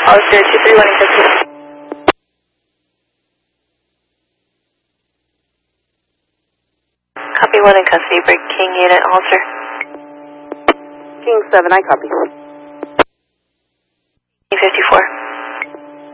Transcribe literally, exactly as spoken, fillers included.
Oscar two three one in custody. Copy one in custody, break King unit, Ulster. King seven, I copy. fifty-four.